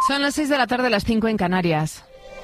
Son las 6 de la tarde, las 5 en Canarias.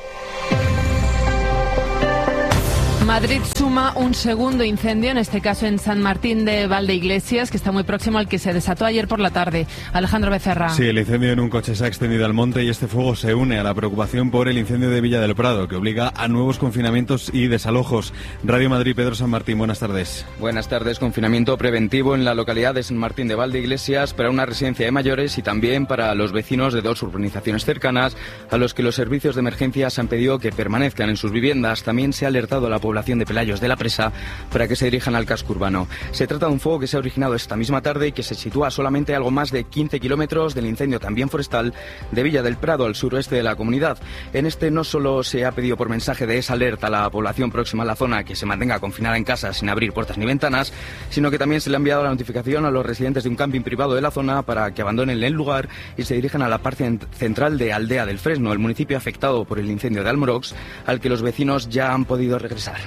Madrid suma un segundo incendio, en este caso en San Martín de Valdeiglesias, que está muy próximo al que se desató ayer por la tarde. Alejandro Becerra. Sí, el incendio en un coche se ha extendido al monte y este fuego se une a la preocupación por el incendio de Villa del Prado, que obliga a nuevos confinamientos y desalojos. Radio Madrid, Pedro San Martín, buenas tardes. Buenas tardes. Confinamiento preventivo en la localidad de San Martín de Valdeiglesias para una residencia de mayores y también para los vecinos de 2 urbanizaciones cercanas, a los que los servicios de emergencias han pedido que permanezcan en sus viviendas. También se ha alertado a la población de Pelayos de la Presa para que se dirijan al casco urbano. Se trata de un fuego que se ha originado esta misma tarde y que se sitúa solamente a algo más de 15 kilómetros del incendio también forestal de Villa del Prado, al suroeste de la comunidad. En este no solo se ha pedido por mensaje de esa alerta a la población próxima a la zona que se mantenga confinada en casa sin abrir puertas ni ventanas, sino que también se le ha enviado la notificación a los residentes de un camping privado de la zona para que abandonen el lugar y se dirijan a la parte central de Aldea del Fresno, el municipio afectado por el incendio de Almorox, al que los vecinos ya han podido regresar.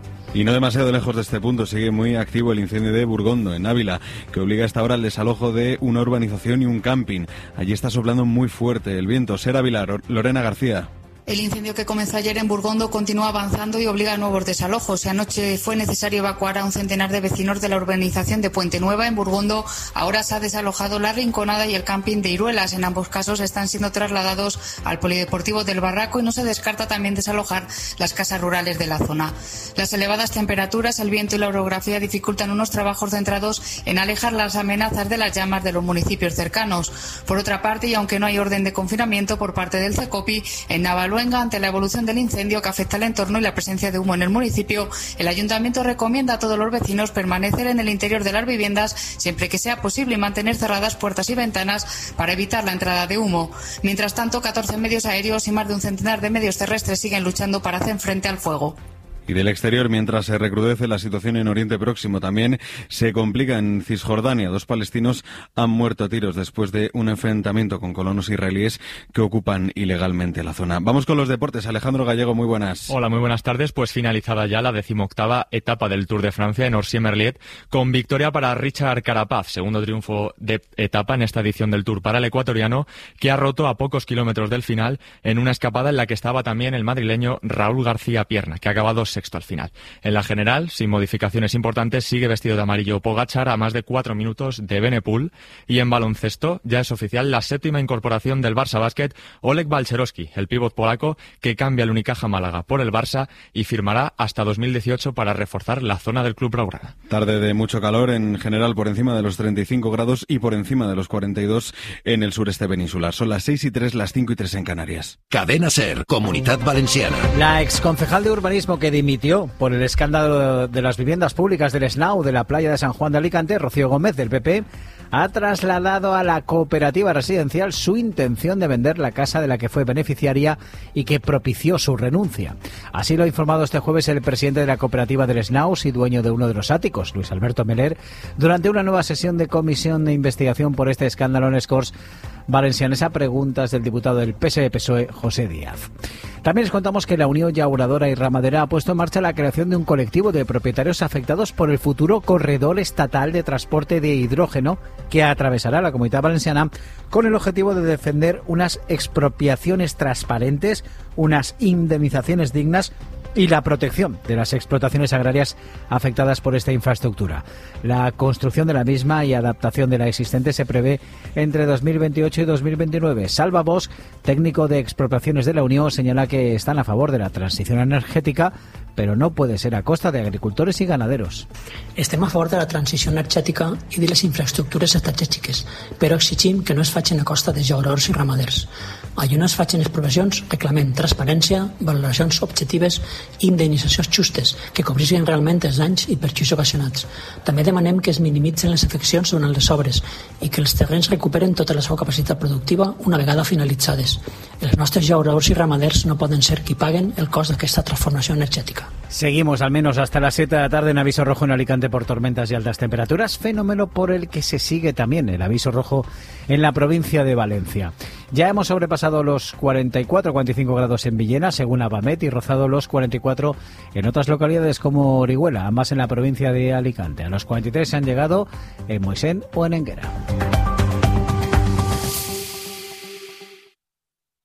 Y no demasiado lejos de este punto sigue muy activo el incendio de Burgondo, en Ávila, que obliga a esta hora al desalojo de una urbanización y un camping. Allí está soplando muy fuerte el viento. Ser Ávila, Lorena García. El incendio que comenzó ayer en Burgondo continúa avanzando y obliga a nuevos desalojos. Anoche fue necesario evacuar a un centenar de vecinos de la urbanización de Puente Nueva. En Burgondo ahora se ha desalojado La Rinconada y el camping de Iruelas. En ambos casos están siendo trasladados al polideportivo del Barraco y no se descarta también desalojar las casas rurales de la zona. Las elevadas temperaturas, el viento y la orografía dificultan unos trabajos centrados en alejar las amenazas de las llamas de los municipios cercanos. Por otra parte, y aunque no hay orden de confinamiento por parte del CECOPI, en Navaluenga, ante la evolución del incendio que afecta al entorno y la presencia de humo en el municipio, el ayuntamiento recomienda a todos los vecinos permanecer en el interior de las viviendas siempre que sea posible y mantener cerradas puertas y ventanas para evitar la entrada de humo. Mientras tanto, 14 medios aéreos y más de un centenar de medios terrestres siguen luchando para hacer frente al fuego. Y del exterior, mientras se recrudece la situación en Oriente Próximo, también se complica en Cisjordania. 2 palestinos han muerto a tiros después de un enfrentamiento con colonos israelíes que ocupan ilegalmente la zona. Vamos con los deportes. Alejandro Gallego, muy buenas. Hola, muy buenas tardes. Pues finalizada ya la 18ª etapa del Tour de Francia en Orsier-Merliet, con victoria para Richard Carapaz, segundo triunfo de etapa en esta edición del Tour para el ecuatoriano, que ha roto a pocos kilómetros del final en una escapada en la que estaba también el madrileño Raúl García Pierna, que ha acabado sexto al final. En la general, sin modificaciones importantes, sigue vestido de amarillo Pogačar a más de 4 minutos de Benepul. Y en baloncesto ya es oficial la 7ª incorporación del Barça Basket, Oleg Balcerowski, el pívot polaco que cambia el Unicaja Málaga por el Barça y firmará hasta 2018 para reforzar la zona del club blaugrana. Tarde de mucho calor, en general por encima de los 35 grados y por encima de los 42 en el sureste peninsular. Son las 6:03, las 5:03 en Canarias. Cadena SER, Comunidad Valenciana. La exconcejal de urbanismo que dimitió por el escándalo de las viviendas públicas del SNAU de la playa de San Juan de Alicante, Rocío Gómez, del PP, ha trasladado a la cooperativa residencial su intención de vender la casa de la que fue beneficiaria y que propició su renuncia. Así lo ha informado este jueves el presidente de la cooperativa del SNAU y dueño de uno de los áticos, Luis Alberto Meller, durante una nueva sesión de comisión de investigación por este escándalo en les Corts Valencianes, a preguntas del diputado del PSE-PSOE, José Díaz. También les contamos que la Unión Llauradora y Ramadera ha puesto en marcha la creación de un colectivo de propietarios afectados por el futuro corredor estatal de transporte de hidrógeno que atravesará la Comunidad Valenciana, con el objetivo de defender unas expropiaciones transparentes, unas indemnizaciones dignas y la protección de las explotaciones agrarias afectadas por esta infraestructura. La construcción de la misma y adaptación de la existente se prevé entre 2028 y 2029. Salva Bosch, técnico de expropiaciones de la Unión, señala que están a favor de la transición energètica, però no puede ser a costa de agricultores y ganaderos. Estem a favor de la transició energètica i de les infraestructures estratègiques, però exigim que no es facin a costa de llauradors i ramaders. Allà on es facin expropiacions, reclamem transparència, valoracions objectives i indemnitzacions justes que cobreixin realment els danys i perjuís ocasionats. També demanem que es minimitzen les afeccions durant les obres i que els terrenys recuperen tota la seva capacitat productiva una vegada finalitzades. Els nostres llauradors i ramaders no poden ser qui paguen el cost d'aquesta transformació energètica. Seguimos al menos hasta las 7 de la tarde en aviso rojo en Alicante por tormentas y altas temperaturas, fenómeno por el que se sigue también el aviso rojo en la provincia de Valencia. Ya hemos sobrepasado los 44-45 grados en Villena, según Abamet, y rozado los 44 en otras localidades como Orihuela, ambas en la provincia de Alicante. A los 43 se han llegado en Moixent o en Enguera.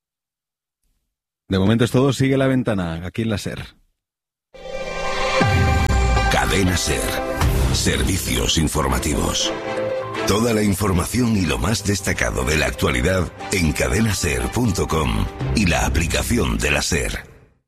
De momento es todo, sigue La Ventana, aquí en la SER. Cadena SER. Servicios informativos. Toda la información y lo más destacado de la actualidad en cadenaser.com y la aplicación de la SER.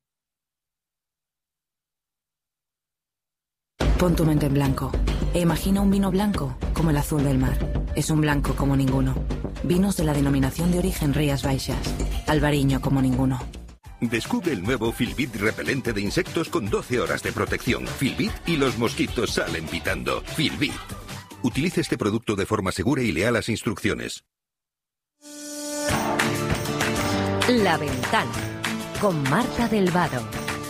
Pon tu mente en blanco e imagina un vino blanco como el azul del mar. Es un blanco como ninguno. Vinos de la denominación de origen Rías Baixas. Albariño como ninguno. Descubre el nuevo Filbit repelente de insectos con 12 horas de protección. Filbit y los mosquitos salen pitando. Filbit. Utilice este producto de forma segura y lea las instrucciones. La Ventana, con Marta del Vado.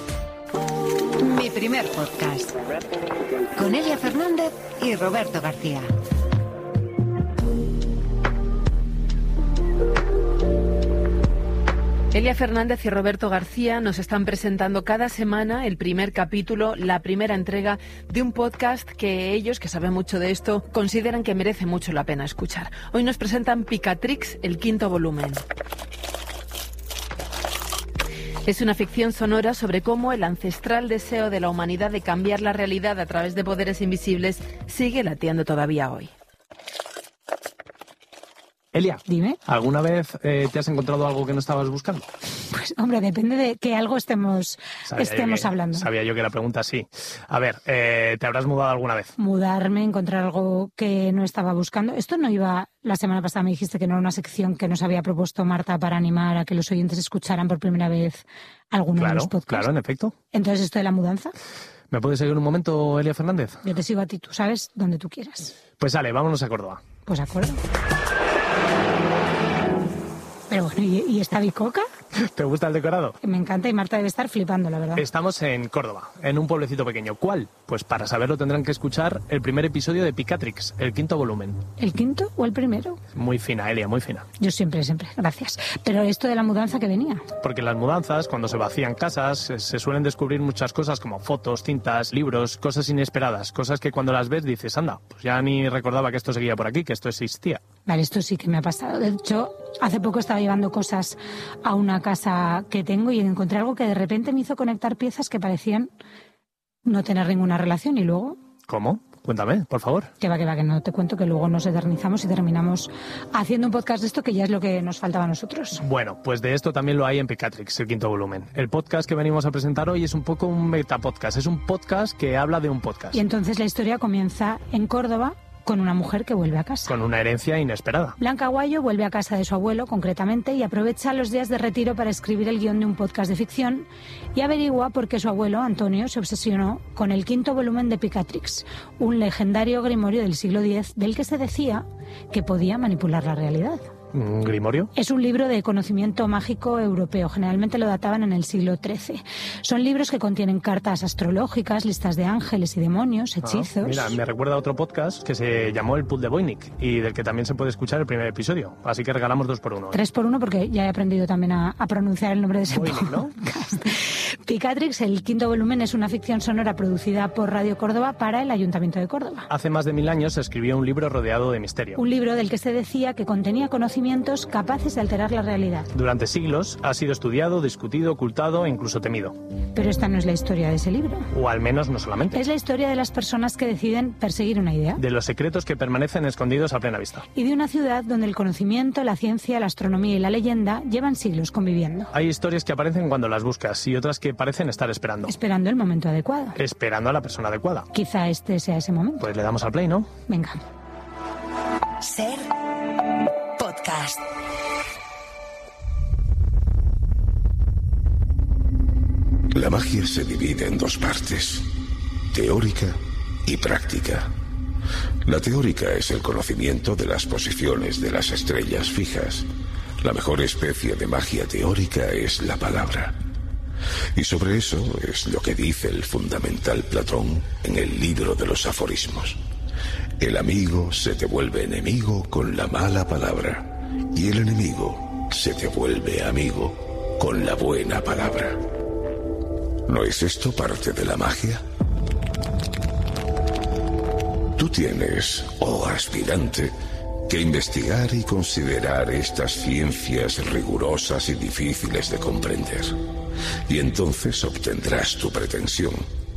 Mi primer podcast. Con Elia Fernández y Roberto García. Elia Fernández y Roberto García nos están presentando cada semana el primer capítulo, la primera entrega de un podcast que ellos, que saben mucho de esto, consideran que merece mucho la pena escuchar. Hoy nos presentan Picatrix, el 5º volumen. Es una ficción sonora sobre cómo el ancestral deseo de la humanidad de cambiar la realidad a través de poderes invisibles sigue latiendo todavía hoy. Elia, dime. ¿Alguna vez te has encontrado algo que no estabas buscando? Pues, hombre, depende de qué algo estemos hablando. Sabía yo que la pregunta sí. A ver, ¿te habrás mudado alguna vez? Mudarme, encontrar algo que no estaba buscando. Esto no iba... La semana pasada me dijiste que no era una sección que nos había propuesto Marta para animar a que los oyentes escucharan por primera vez alguno de los podcasts. Claro, en efecto. Entonces, ¿esto de la mudanza? ¿Me puedes seguir un momento, Elia Fernández? Yo te sigo a ti, tú sabes, donde tú quieras. Pues sale, vámonos a Córdoba. Pues acuerdo. Pero bueno, ¿y esta bicoca? ¿Te gusta el decorado? Me encanta y Marta debe estar flipando, la verdad. Estamos en Córdoba, en un pueblecito pequeño. ¿Cuál? Pues para saberlo tendrán que escuchar el primer episodio de Picatrix, el 5º volumen. ¿El 5º o el primero? Muy fina, Elia, muy fina. Yo siempre, gracias. Pero esto de la mudanza, ¿que venía? Porque en las mudanzas, cuando se vacían casas, se suelen descubrir muchas cosas como fotos, cintas, libros, cosas inesperadas, cosas que cuando las ves dices, anda, pues ya ni recordaba que esto seguía por aquí, que esto existía. Vale, esto sí que me ha pasado. De hecho, hace poco estaba llevando cosas a una casa que tengo y encontré algo que de repente me hizo conectar piezas que parecían no tener ninguna relación y luego... ¿Cómo? Cuéntame, por favor. Que va, que no te cuento, que luego nos eternizamos y terminamos haciendo un podcast de esto que ya es lo que nos faltaba a nosotros. Bueno, pues de esto también lo hay en Picatrix, el 5º volumen. El podcast que venimos a presentar hoy es un poco un metapodcast, es un podcast que habla de un podcast. Y entonces la historia comienza en Córdoba, con una mujer que vuelve a casa. Con una herencia inesperada. Blanca Guayo vuelve a casa de su abuelo, concretamente, y aprovecha los días de retiro para escribir el guión de un podcast de ficción y averigua por qué su abuelo, Antonio, se obsesionó con el 5º volumen de Picatrix, un legendario grimorio del siglo X del que se decía que podía manipular la realidad. ¿Un grimorio? Es un libro de conocimiento mágico europeo. Generalmente lo databan en el siglo XIII. Son libros que contienen cartas astrológicas, listas de ángeles y demonios, hechizos... Mira, me recuerda a otro podcast que se llamó El Pool de Voynich y del que también se puede escuchar el primer episodio. Así que regalamos 2 por 1. 3 por 1 porque ya he aprendido también a pronunciar el nombre de ese Voynich, ¿no? Picatrix, el 5º volumen, es una ficción sonora producida por Radio Córdoba para el Ayuntamiento de Córdoba. Hace más de 1000 años se escribió un libro rodeado de misterio. Un libro del que se decía que contenía conocimientos capaces de alterar la realidad. Durante siglos ha sido estudiado, discutido, ocultado e incluso temido. Pero esta no es la historia de ese libro. O al menos no solamente. Es la historia de las personas que deciden perseguir una idea. De los secretos que permanecen escondidos a plena vista. Y de una ciudad donde el conocimiento, la ciencia, la astronomía y la leyenda llevan siglos conviviendo. Hay historias que aparecen cuando las buscas y otras que parecen estar esperando. Esperando el momento adecuado. Esperando a la persona adecuada. Quizá este sea ese momento. Pues le damos al play, ¿no? Venga. SER Podcast. La magia se divide en 2 partes, teórica y práctica. La teórica es el conocimiento de las posiciones de las estrellas fijas. La mejor especie de magia teórica es la palabra. Y sobre eso es lo que dice el fundamental Platón en el libro de los aforismos. El amigo se te vuelve enemigo con la mala palabra, y el enemigo se te vuelve amigo con la buena palabra. ¿No es esto parte de la magia? Tú tienes, oh aspirante, que investigar y considerar estas ciencias rigurosas y difíciles de comprender. Y entonces obtendrás tu pretensión,